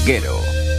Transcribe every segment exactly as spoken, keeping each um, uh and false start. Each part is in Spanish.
Triguero.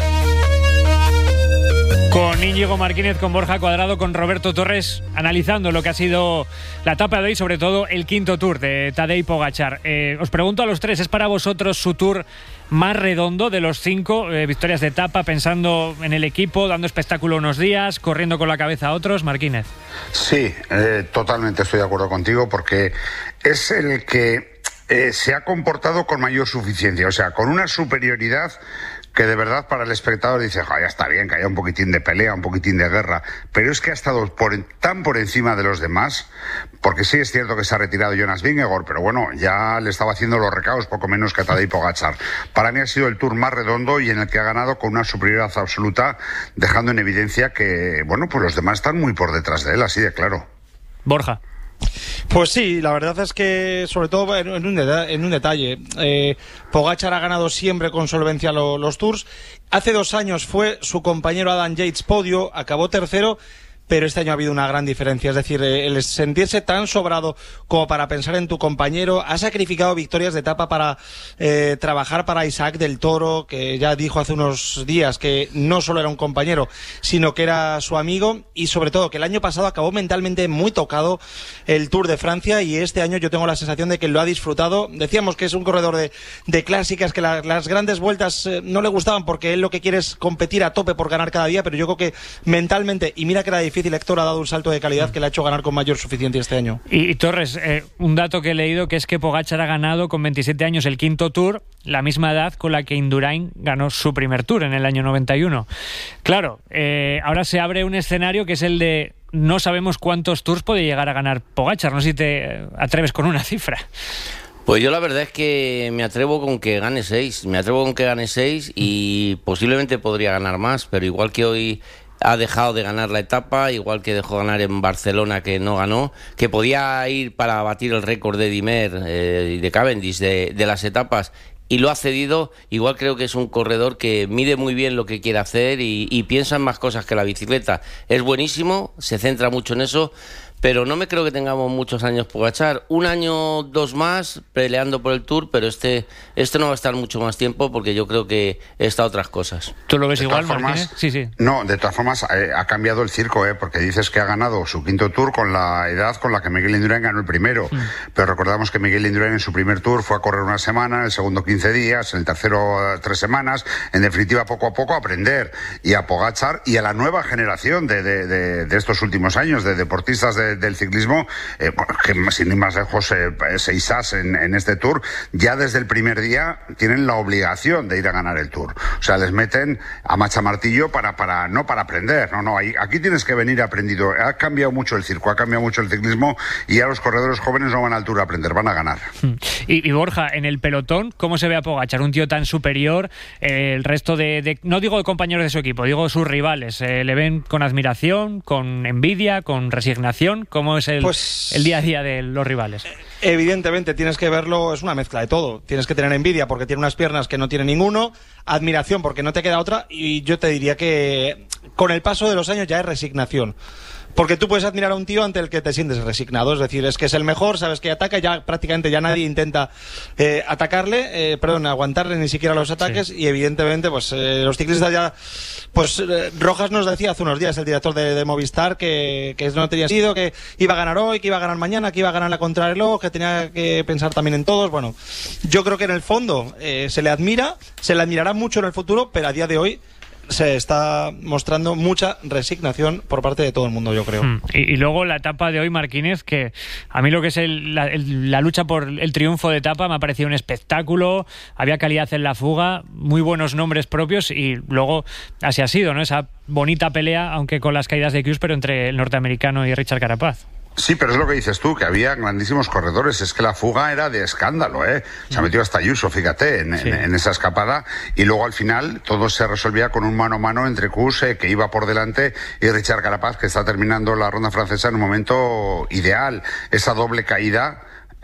Con Íñigo Martínez, con Borja Cuadrado, con Roberto Torres, analizando lo que ha sido la etapa de hoy, sobre todo el quinto Tour de Tadej Pogačar. Eh, os pregunto a los tres, ¿es para vosotros su Tour más redondo de los cinco eh, victorias de etapa, pensando en el equipo, dando espectáculo unos días, corriendo con la cabeza a otros? Martínez. Sí, eh, totalmente estoy de acuerdo contigo, porque es el que eh, se ha comportado con mayor suficiencia, o sea, con una superioridad que de verdad para el espectador dice, ja, ya está bien, que haya un poquitín de pelea, un poquitín de guerra, pero es que ha estado por, tan por encima de los demás, porque sí es cierto que se ha retirado Jonas Vingegaard, pero bueno, ya le estaba haciendo los recados poco menos que a Tadej Pogačar. Para mí ha sido el Tour más redondo y en el que ha ganado con una superioridad absoluta, dejando en evidencia que, bueno, pues los demás están muy por detrás de él, así de claro. Borja. Pues sí, la verdad es que sobre todo en un, deta- en un detalle, eh, Pogačar ha ganado siempre con solvencia lo, los Tours. Hace dos años fue su compañero Adam Yates podio, acabó tercero, pero este año ha habido una gran diferencia, es decir, el sentirse tan sobrado como para pensar en tu compañero. Ha sacrificado victorias de etapa para eh, trabajar para Isaac del Toro, que ya dijo hace unos días que no solo era un compañero, sino que era su amigo, y sobre todo que el año pasado acabó mentalmente muy tocado el Tour de Francia, y este año yo tengo la sensación de que lo ha disfrutado. Decíamos que es un corredor de, de clásicas, que la, las grandes vueltas eh, no le gustaban porque él lo que quiere es competir a tope por ganar cada día, pero yo creo que mentalmente, y mira que era difícil, Héctor ha dado un salto de calidad que le ha hecho ganar con mayor suficiencia este año. Y, y Torres, eh, un dato que he leído, que es que Pogačar ha ganado con veintisiete años el quinto Tour, la misma edad con la que Indurain ganó su primer Tour en el año noventa y uno. Claro, eh, ahora se abre un escenario que es el de no sabemos cuántos Tours puede llegar a ganar Pogačar. No sé si te atreves con una cifra. Pues yo la verdad es que me atrevo con que gane seis, me atrevo con que gane seis y posiblemente podría ganar más, pero igual que hoy ha dejado de ganar la etapa, igual que dejó ganar en Barcelona, que no ganó, que podía ir para batir el récord de Dimer eh, y de Cavendish de, de las etapas, y lo ha cedido. Igual creo que es un corredor que mide muy bien lo que quiere hacer y, y piensa en más cosas que la bicicleta. Es buenísimo, se centra mucho en eso, pero no me creo que tengamos muchos años Pogačar. Un año, dos más, peleando por el Tour, pero este este no va a estar mucho más tiempo, porque yo creo que está a otras cosas. ¿Tú lo ves de igual, formas, Martínez? Sí, sí. No, de todas formas, eh, ha cambiado el circo, eh, porque dices que ha ganado su quinto Tour con la edad con la que Miguel Indurain ganó el primero. Mm. Pero recordamos que Miguel Indurain en su primer Tour fue a correr una semana, en el segundo quince días, en el tercero tres semanas. En definitiva, poco a poco aprender. Y a Pogačar y a la nueva generación de, de, de, de estos últimos años, de deportistas de, del ciclismo, Eh, que sin ir más lejos, eh, Seisas en, en este Tour, ya desde el primer día tienen la obligación de ir a ganar el Tour. O sea, les meten a macha martillo para, para no para aprender, no, no, ahí, aquí tienes que venir aprendido. Ha cambiado mucho el circo, ha cambiado mucho el ciclismo, y ya los corredores jóvenes no van al Tour a aprender, van a ganar. Y, y Borja, en el pelotón, ¿cómo se ve a Pogačar? Un tío tan superior, eh, el resto de, de, no digo de compañeros de su equipo, digo sus rivales, eh, le ven con admiración, con envidia, con resignación. ¿Cómo es el, pues, el día a día de los rivales? Evidentemente tienes que verlo, es una mezcla de todo. Tienes que tener envidia porque tiene unas piernas que no tiene ninguno, admiración porque no te queda otra, y yo te diría que con el paso de los años ya es resignación. Porque tú puedes admirar a un tío ante el que te sientes resignado, es decir, es que es el mejor, sabes que ataca, ya prácticamente ya nadie intenta eh, atacarle, eh, perdón, aguantarle ni siquiera los ataques, sí. Y evidentemente pues eh, los ciclistas ya, pues eh, Rojas nos decía hace unos días, el director de, de Movistar, que, que no tenía sentido, que iba a ganar hoy, que iba a ganar mañana, que iba a ganar la contrarreloj, que tenía que pensar también en todos. Bueno, yo creo que en el fondo eh, se le admira, se le admirará mucho en el futuro, pero a día de hoy se está mostrando mucha resignación por parte de todo el mundo, yo creo. Mm. Y, y luego la etapa de hoy, Martínez, que a mí lo que es el, la, el, la lucha por el triunfo de etapa me ha parecido un espectáculo, había calidad en la fuga, muy buenos nombres propios, y luego así ha sido, ¿no? Esa bonita pelea, aunque con las caídas de Crews, pero entre el norteamericano y Richard Carapaz. Sí, pero es lo que dices tú, que había grandísimos corredores. Es que la fuga era de escándalo, ¿eh? Se ha metido hasta Ayuso, fíjate, en, sí. en, en esa escapada. Y luego al final todo se resolvía con un mano a mano entre Kuss, eh, que iba por delante, y Richard Carapaz, que está terminando la ronda francesa en un momento ideal. Esa doble caída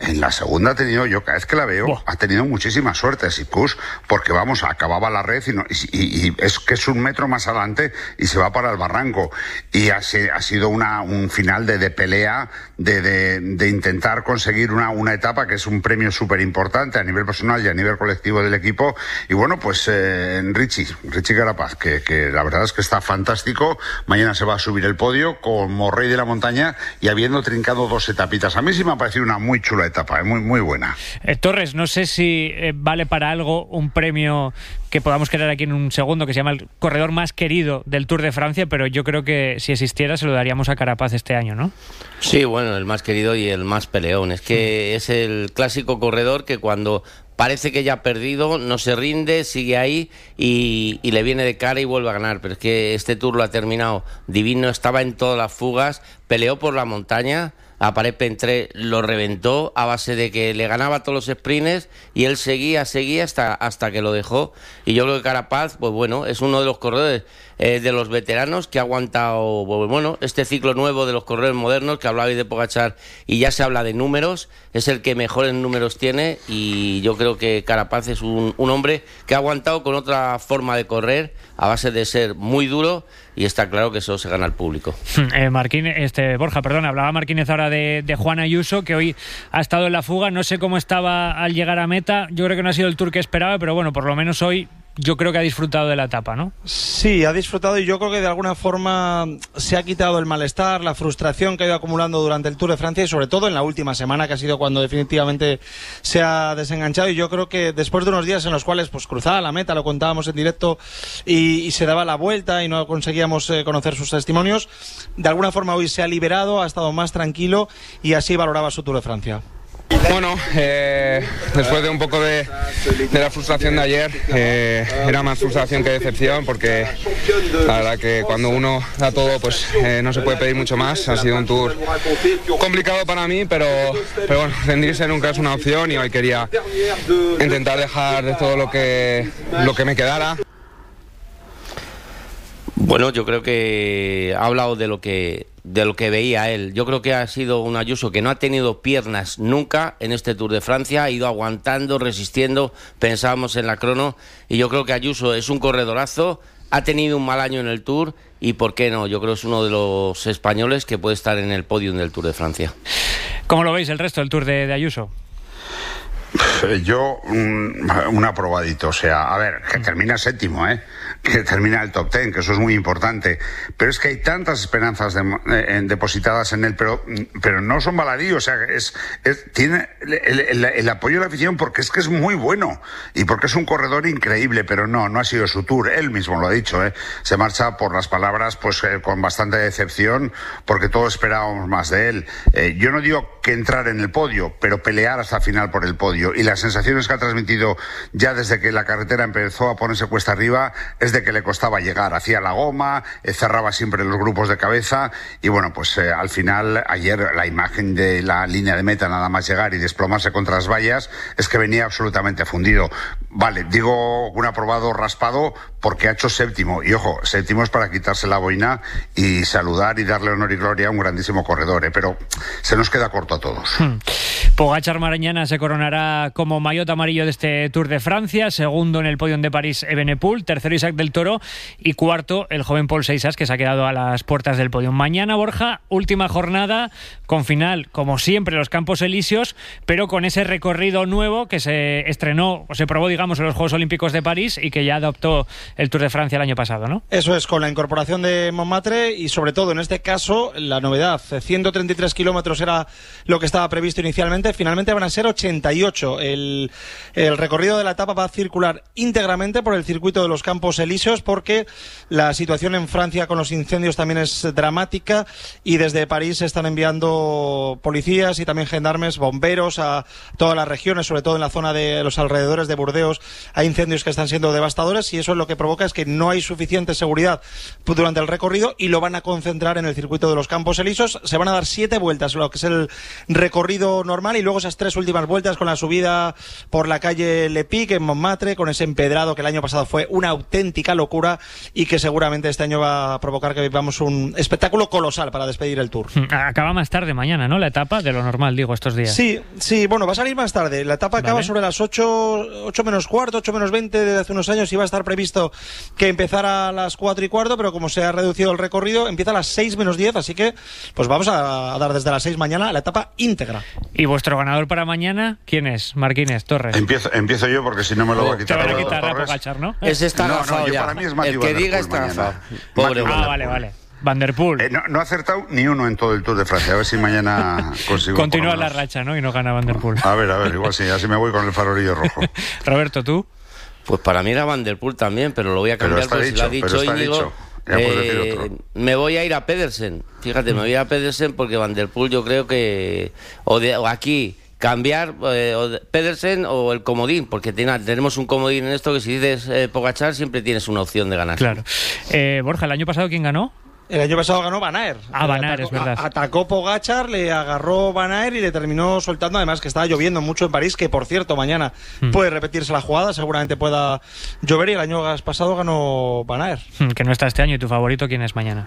en la segunda ha tenido, yo cada vez que la veo, Buah. ha tenido muchísima suerte Sicus, porque vamos, acababa la red y, no, y, y, y es que es un metro más adelante y se va para el barranco. Y ha, ha sido una, un final de, de pelea, de, de, de intentar conseguir una, una etapa que es un premio súper importante a nivel personal y a nivel colectivo del equipo. Y bueno, pues eh, Richie, Richie Carapaz, que, que la verdad es que está fantástico. Mañana se va a subir el podio como rey de la montaña y habiendo trincado dos etapitas. A mí sí me ha parecido una muy chula etapa, eh, muy, muy buena. Eh, Torres, no sé si eh, vale para algo un premio que podamos crear aquí en un segundo, que se llama el corredor más querido del Tour de Francia, pero yo creo que si existiera se lo daríamos a Carapaz este año, ¿no? Sí, bueno, el más querido y el más peleón. Es que es el clásico corredor que cuando parece que ya ha perdido, no se rinde, sigue ahí y, y le viene de cara y vuelve a ganar. Pero es que este Tour lo ha terminado divino, estaba en todas las fugas, peleó por la montaña. A Paré-Pentré lo reventó a base de que le ganaba todos los sprints y él seguía, seguía hasta, hasta que lo dejó. Y yo creo que Carapaz, pues bueno, es uno de los corredores eh, de los veteranos que ha aguantado, pues bueno, este ciclo nuevo de los corredores modernos, que hablabais de Pogačar y ya se habla de números, es el que mejores números tiene y yo creo que Carapaz es un, un hombre que ha aguantado con otra forma de correr a base de ser muy duro y está claro que eso se gana al público. Eh, Marquín, este, Borja, perdón, hablaba Marquínez ahora de, de Juan Ayuso, que hoy ha estado en la fuga, no sé cómo estaba al llegar a meta, yo creo que no ha sido el Tour que esperaba, pero bueno, por lo menos hoy yo creo que ha disfrutado de la etapa, ¿no? Sí, ha disfrutado y yo creo que de alguna forma se ha quitado el malestar, la frustración que ha ido acumulando durante el Tour de Francia y sobre todo en la última semana, que ha sido cuando definitivamente se ha desenganchado. Y yo creo que después de unos días en los cuales pues cruzaba la meta, lo contábamos en directo y, y se daba la vuelta y no conseguíamos eh, conocer sus testimonios, de alguna forma hoy se ha liberado, ha estado más tranquilo y así valoraba su Tour de Francia. Bueno, eh, después de un poco de, de la frustración de ayer, eh, era más frustración que decepción porque la verdad que cuando uno da todo pues eh, no se puede pedir mucho más. Ha sido un Tour complicado para mí, pero, pero bueno, rendirse nunca es una opción y hoy quería intentar dejar de todo lo que, lo que me quedara. Bueno, yo creo que ha hablado de lo que de lo que veía él. Yo creo que ha sido un Ayuso que no ha tenido piernas nunca en este Tour de Francia, ha ido aguantando, resistiendo, pensábamos en la crono, y yo creo que Ayuso es un corredorazo, ha tenido un mal año en el Tour, y por qué no, yo creo que es uno de los españoles que puede estar en el podium del Tour de Francia. ¿Cómo lo veis el resto del Tour de, de Ayuso? Yo, un, un aprobadito, o sea, a ver, que termina séptimo, ¿eh? Que termina el top ten, que eso es muy importante, pero es que hay tantas esperanzas de, eh, depositadas en él, pero, pero no son baladíos, o sea, es, es tiene el, el, el apoyo de la afición porque es que es muy bueno y porque es un corredor increíble, pero no, no ha sido su Tour, él mismo lo ha dicho, ¿eh? Se marcha por las palabras, pues eh, con bastante decepción, porque todos esperábamos más de él. Eh, yo no digo que entrar en el podio, pero pelear hasta el final por el podio, y las sensaciones que ha transmitido ya desde que la carretera empezó a ponerse cuesta arriba es de que le costaba llegar, hacía la goma, eh, cerraba siempre los grupos de cabeza y bueno, pues eh, al final ayer la imagen de la línea de meta nada más llegar y desplomarse contra las vallas es que venía absolutamente fundido. Vale, digo un aprobado raspado porque ha hecho séptimo y ojo, séptimo es para quitarse la boina y saludar y darle honor y gloria a un grandísimo corredor, eh, pero se nos queda corto a todos. Hmm. Pogačar mañana se coronará como maillot amarillo de este Tour de Francia, segundo en el podio de París Evenepoel, tercero Isaac del Toro y cuarto el joven Paul Seixas, que se ha quedado a las puertas del podio. Mañana, Borja, última jornada con final, como siempre, los Campos Elíseos, pero con ese recorrido nuevo que se estrenó o se probó, digamos, en los Juegos Olímpicos de París y que ya adoptó el Tour de Francia el año pasado, ¿no? Eso es, con la incorporación de Montmartre y sobre todo en este caso la novedad, ciento treinta y tres kilómetros era lo que estaba previsto inicialmente, finalmente van a ser ochenta y ocho. El, el recorrido de la etapa va a circular íntegramente por el circuito de los Campos Elíseos porque la situación en Francia con los incendios también es dramática y desde París se están enviando policías y también gendarmes, bomberos a todas las regiones, sobre todo en la zona de los alrededores de Burdeos hay incendios que están siendo devastadores y eso es lo que provoca es que no hay suficiente seguridad durante el recorrido y lo van a concentrar en el circuito de los Campos Elíseos. Se van a dar siete vueltas, lo que es el recorrido normal mal, y luego esas tres últimas vueltas con la subida por la calle Le Pic en Montmartre, con ese empedrado que el año pasado fue una auténtica locura y que seguramente este año va a provocar que vivamos un espectáculo colosal para despedir el Tour. Acaba más tarde mañana, ¿no? La etapa, de lo normal, digo, estos días. Sí, sí, bueno, va a salir más tarde. La etapa acaba vale. sobre las ocho, ocho menos cuarto, ocho menos veinte de hace unos años. Iba a estar previsto que empezara a las cuatro y cuarto, pero como se ha reducido el recorrido, empieza a las seis menos diez, así que pues vamos a, a dar desde las seis mañana la etapa íntegra. ¿Y vuestro ganador para mañana quién es? Marquínez, Torres. Empiezo, empiezo yo porque si no me lo va a quitar. Te van a quitar a Pogačar, ¿no? Ese está no, agafado no, yo ya. para mí es el que diga está agafado. Pobre Ah, vale, vale. Van der Poel. Eh, no, no ha acertado ni uno en todo el Tour de Francia. A ver si mañana consigo. Continúa la racha, ¿no? Y no gana Van der Poel. A ver, a ver, igual sí, así me voy con el farolillo rojo. Roberto, ¿tú? Pues para mí era Van der Poel también, pero lo voy a cambiar porque si lo ha dicho Íñigo. Eh, me voy a ir a Pedersen. Fíjate, me voy a ir a Pedersen porque Van der Poel yo creo que o, de, o aquí cambiar eh, o de Pedersen o el comodín, porque tiene, tenemos un comodín en esto que si dices eh, Pogačar siempre tienes una opción de ganar. Claro. Eh, Borja, ¿el año pasado quién ganó? El año pasado ganó Van Aert. Ah, Van Aert, atacó, es verdad. A, atacó Pogačar, le agarró Van Aert y le terminó soltando. Además que estaba lloviendo mucho en París, que por cierto mañana hmm. puede repetirse la jugada, seguramente pueda llover, y el año pasado ganó Van Aert. Hmm, que no está este año. ¿Y tu favorito quién es mañana?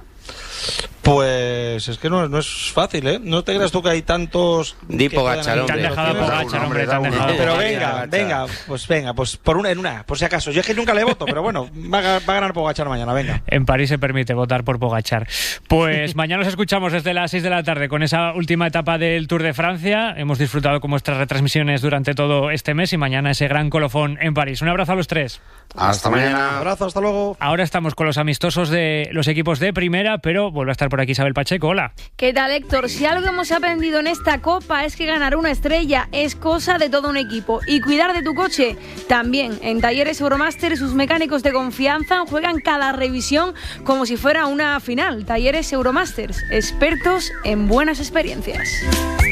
Pues es que no, no es fácil, ¿eh? No te creas tú que hay tantos... Di Pogačar, hombre. Te han dejado Pogačar, hombre, te han dejado. Pero venga, venga, pues venga, pues por una en una, por si acaso. Yo es que nunca le voto, pero bueno, va a, va a ganar Pogačar mañana, venga. En París se permite votar por Pogačar. Pues mañana os escuchamos desde las seis de la tarde con esa última etapa del Tour de Francia. Hemos disfrutado con vuestras retransmisiones durante todo este mes y mañana ese gran colofón en París. Un abrazo a los tres. Hasta, hasta mañana. Un abrazo, hasta luego. Ahora estamos con los amistosos de los equipos de primera, pero vuelve a estar por aquí Isabel Pacheco. Hola. ¿Qué tal, Héctor? Si algo hemos aprendido en esta Copa es que ganar una estrella es cosa de todo un equipo. Y cuidar de tu coche también. En Talleres Euromaster, sus mecánicos de confianza juegan cada revisión como si fuera una final. Talleres Euromasters, expertos en buenas experiencias.